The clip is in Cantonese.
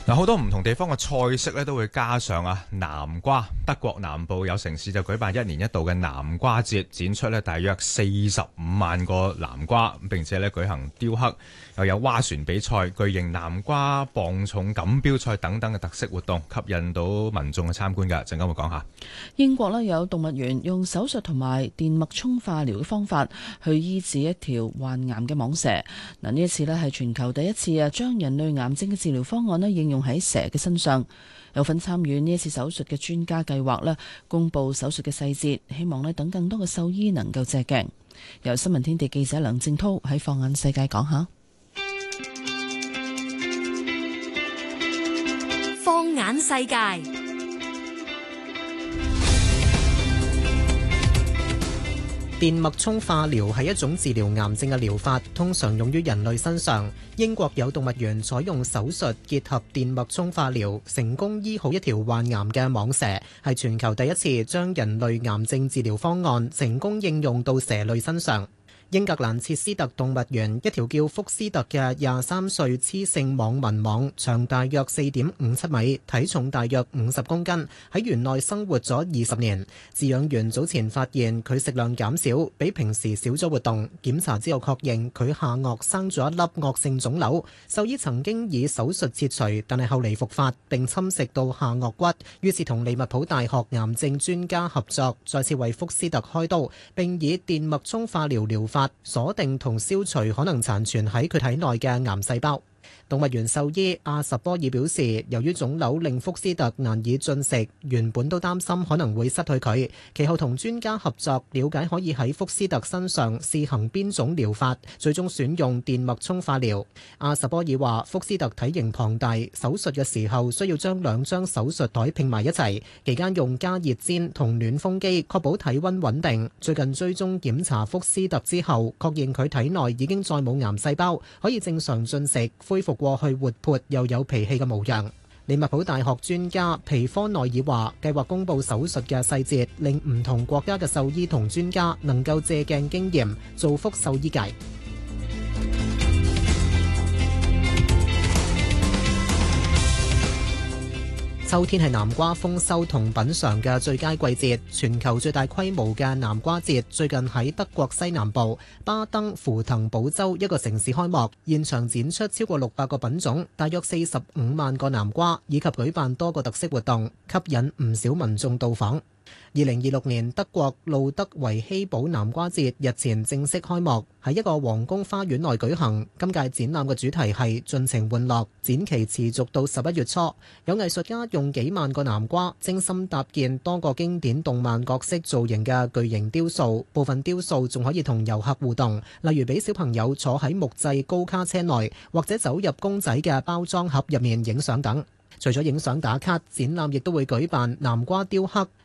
嗱，好多唔同地方嘅菜式咧都會加上南瓜。德國南部有城市就舉辦1年1度嘅南瓜節，展出大約45萬個南瓜，並且舉行雕刻，又有划船比賽、巨型南瓜磅重錦標賽等等嘅特色活動，吸引到民眾去參觀㗎。陣間會講下。 英國有動物園用手術同埋電脈沖化療嘅方法去醫治一條患癌嘅蟒蛇。嗱，呢一次係全球第一次將人類癌症嘅治療方案應用喺蛇嘅身上。有份參與呢一次手術嘅專家計劃公布手術嘅細節，希望等更多嘅獸醫能夠借鏡。由新聞天地記者梁正濤喺放眼世界講下。 放眼世界。 電脈沖化療係一種治療癌症嘅療法，通常用於人類身上。英國有動物園採用手術結合電脈沖化療，成功醫好一條患癌嘅蟒蛇，係全球第一次將人類癌症治療方案成功應用到蛇類身上。英格蘭切斯特動物園一條叫福斯特嘅23歲雌性網紋蟒，長大約4.57米，體重大約50公斤，喺園內生活咗20年。飼養員早前發現佢食量減少，比平時少咗活動。檢查之後確認佢下顎生咗一粒惡性腫瘤。獸醫曾經以手術切除，但係後嚟復發並侵蝕到下顎骨，於是同利物浦大學癌症專家合作，再次為福斯特開刀，並以電脈沖化療療法鎖定同消除可能殘存喺佢體內嘅癌細胞。動物園獸醫阿什波爾表示，由於腫瘤令福斯特難以進食，原本都擔心可能會失去佢。其後同專家合作，了解可以喺福斯特身上試行邊種療法，最終選用電脈沖化療。阿什波爾話，福斯特體型龐大，手術嘅時候需要將2張手術台拼埋一齊，期間用加熱氈同暖風機確保體溫穩定。最近追蹤檢查福斯特之後，確認佢體內已經再冇癌細胞，可以正常進食，恢復過去活潑又有脾氣嘅模樣。利物浦大學專家皮科內爾話，計劃公布手術嘅細節，令唔同國家嘅獸醫同專家能夠借鏡經驗，造福獸醫界。秋天係南瓜豐收同品嚐嘅最佳季節，全球最大規模嘅南瓜節最近喺德國西南部巴登符騰堡州一個城市開幕，現場展出超過600個品種，大約45萬個南瓜，以及舉辦多個特色活動，吸引唔少民眾到訪。2026年德國路德維希堡南瓜節日前正式開幕，喺一個皇宮花園內舉行。今屆展覽嘅主題係盡情玩樂，展期持續到11月初。有藝術家用幾萬個南瓜精心搭建多個經典動漫角色造型嘅巨型雕塑，部分雕塑仲可以同遊客互動，例如俾小朋友坐喺木製高卡車內，或者走入公仔嘅包裝盒入面影相等。除咗影相打卡，展覽亦都會舉辦南瓜雕刻。